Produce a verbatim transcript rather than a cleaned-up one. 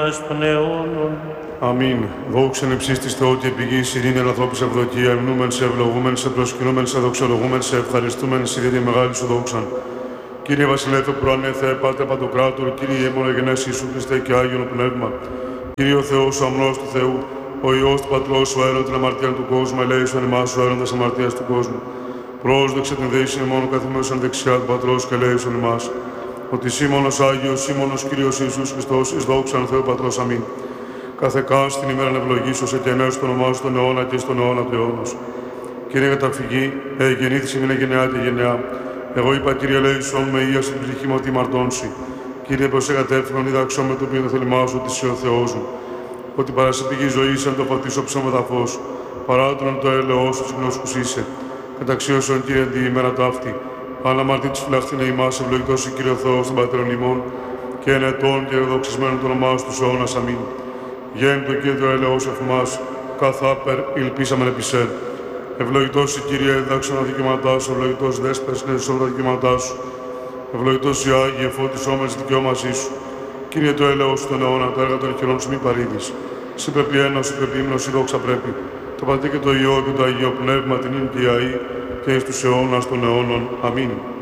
των αιώνων. Αμήν. Δόξεν υψίστης Θεό και πηγής ειρήνη ελαθόπης ευδοκία, εμνούμεν σε, ευλογούμεν σε, προσκυνούμεν σε, δοξολογούμεν σε, ευχαριστούμεν σε, γιατί μεγάλη σου δόξαν. Κύριε Βασιλεύε προανέθε, Πάτερ Παντοκράτορ, Κύριε Μονογενές Ιησού Χριστέ και Άγιον Πνεύμα. Κύριε ο Θεός, ο αμνός του Θεού, ο Υιός του Πατρός, ο αίρον την αμαρτία του κόσμου, ελέησον εμάς ο αίρον της αμαρτίας του κόσμου. Πρόσδεξε την δεήσιν μόνο καθημερινόν δεξιά του Πατρός και ελέησον εμάς. Ότι εσύ μόνος Άγιος, εσύ μόνος Κύριος Ιησούς Χριστός, εις δόξαν Θεού Πατρός. Αμήν. Κάθε καν στην ημέρα ευλογήσωσε και ενέσου το όνομά σου τον αιώνα και στον αιώνα του αιώνος. Κύριε καταφυγή, ε, γεννήθηση μην γενεά και γενεά. Εγώ είπα, Κύριε, ελέησον με ίαση την ψυχή μου ότι μαρτώνσει. Κύριε, προσεγατεύθυνον διδάξω με το οποίο το θέλημά σου, ότι είσαι ο Θεός μου. Ότι παρασυπηγή ζωή σαν το φωτίσω ψώματα φως. Παράτρον το έλεος σου, γνώσκους είσαι. Καταξίωσον, Κύριε, την ημέρα ταύτη. Αναμαρτή της φυλαχτήνε ημάς, ευλογητός η Κύριε Θεός των Πατέρων ημών, και εν ετών και ευδοξισμένον το όνομά σου τους αιώνας. Αμήν. Γέν το Κύριε ελεός ευμάς, καθάπερ υλπίσαμεν επισέν. Ευλογητός η Κύριε, διδάξον τα δικαιώματά σου, ευλογητός δέσπερς νέζησον τα δικαιώματά σου. Ευλογητός η Άγιε, φώτισόμενες δικαιώμασή σου. Κύριε το έλεος σου τον αιώνα, τα έργα των χειρών σου μη παρήδεις. Συ πρέπει ένας, συ πρέπει ύμνος, η δόξα πρέπει. Το Πατρί και το Υιό και το Αγίο Πνεύμα, την ύν και η αή, και εις τους αιώνας των αιώνων. Αμήν.